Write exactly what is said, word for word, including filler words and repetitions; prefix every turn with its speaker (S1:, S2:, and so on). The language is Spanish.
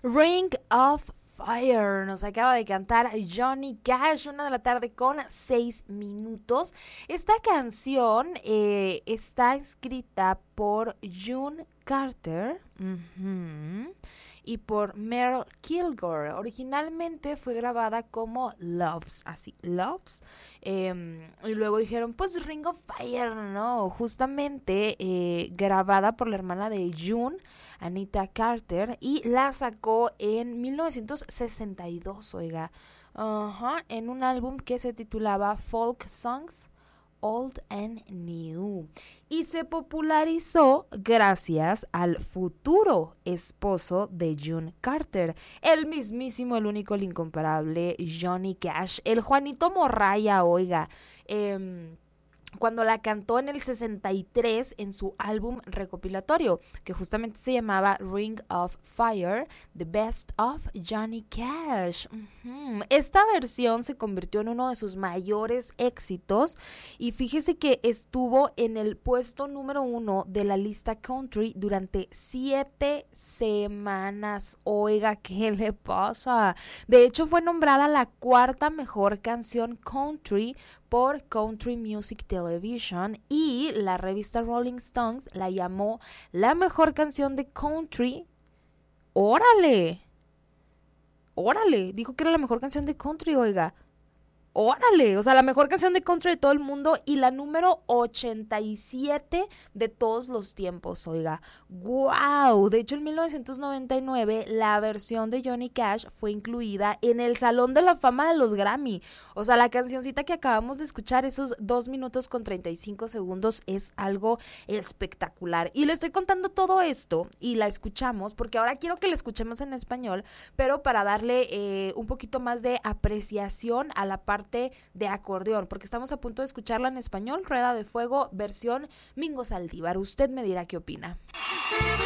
S1: Ring of Fire, nos acaba de cantar Johnny Cash, una de la tarde con seis minutos. Esta canción eh, está escrita por June Carter uh-huh, y por Merle Kilgore. Originalmente fue grabada como Loves, así, Loves. Eh, y luego dijeron, pues Ring of Fire, ¿no? Justamente eh, grabada por la hermana de June, Anita Carter, y la sacó en mil novecientos sesenta y dos, oiga, uh-huh, en un álbum que se titulaba Folk Songs Old and New, y se popularizó gracias al futuro esposo de June Carter, el mismísimo, el único, el incomparable Johnny Cash, el Juanito Morraya, oiga. eh, Cuando la cantó en el sesenta y tres en su álbum recopilatorio, que justamente se llamaba Ring of Fire, The Best of Johnny Cash. Uh-huh. Esta versión se convirtió en uno de sus mayores éxitos y fíjese que estuvo en el puesto número uno de la lista country durante siete semanas. Oiga, ¿qué le pasa? De hecho, fue nombrada la cuarta mejor canción country por Country Music Television, y la revista Rolling Stones la llamó la mejor canción de country. ¡Órale! ¡Órale! Dijo que era la mejor canción de country, oiga. ¡Órale! O sea, la mejor canción de country de todo el mundo y la número ochenta y siete de todos los tiempos, oiga. ¡Guau! De hecho, en mil novecientos noventa y nueve la versión de Johnny Cash fue incluida en el Salón de la Fama de los Grammy. O sea, la cancioncita que acabamos de escuchar, esos dos minutos con treinta y cinco segundos, es algo espectacular. Y le estoy contando todo esto y la escuchamos porque ahora quiero que la escuchemos en español, pero para darle eh, un poquito más de apreciación a la parte de acordeón, porque estamos a punto de escucharla en español, Rueda de Fuego, versión Mingo Saldívar. Usted me dirá qué opina.